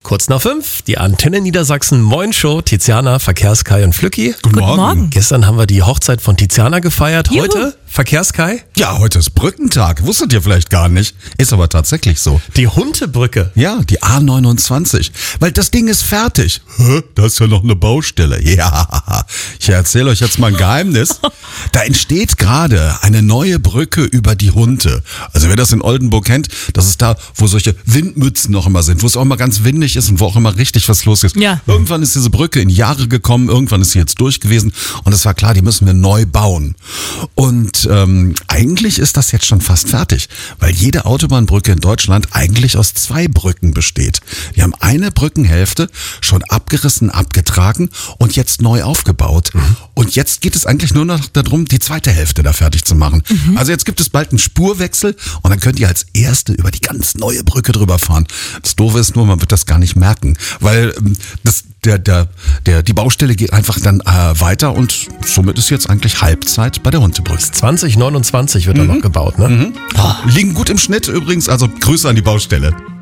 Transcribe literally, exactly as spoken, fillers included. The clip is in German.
Kurz nach fünf, die Antenne Niedersachsen Moin Show, Tiziana, Verkehrskai und Flücki. Guten, Guten Morgen. Gestern haben wir die Hochzeit von Tiziana gefeiert. Juhu. Heute Verkehrskai. Ja, heute ist Brückentag. Wusstet ihr vielleicht gar nicht. Ist aber tatsächlich so. Die Huntebrücke. Ja, die A neunundzwanzig. Weil das Ding ist fertig. Hä? Da ist ja noch eine Baustelle. Ja, ich erzähle euch jetzt mal ein Geheimnis. Da entsteht gerade eine neue Brücke über die Hunte. Also wer das in Oldenburg kennt, das ist da, wo solche Windmützen noch immer sind, wo es auch immer ganz windig ist und wo auch immer richtig was los ist. Ja. Irgendwann ist diese Brücke in Jahre gekommen, irgendwann ist sie jetzt durch gewesen und es war klar, die müssen wir neu bauen. Und ähm, eigentlich ist das jetzt schon fast fertig, weil jede Autobahnbrücke in Deutschland eigentlich aus zwei Brücken besteht. Wir haben eine Brückenhälfte schon abgerissen, abgetragen und jetzt neu aufgebaut. Mhm. Und jetzt geht es eigentlich nur noch darum, die zweite Hälfte da fertig zu machen. Mhm. Also jetzt gibt es bald einen Spurwechsel und dann könnt ihr als Erste über die ganz neue Brücke drüber fahren. Das Doofe ist nur, man wird das gar nicht merken, weil ähm, das Der, der, der, die Baustelle geht einfach dann äh, weiter und somit ist jetzt eigentlich Halbzeit bei der Huntebrücke. zwanzig neunundzwanzig wird da noch gebaut, ne? Mhm. Oh. Liegen gut im Schnitt übrigens, also Grüße an die Baustelle.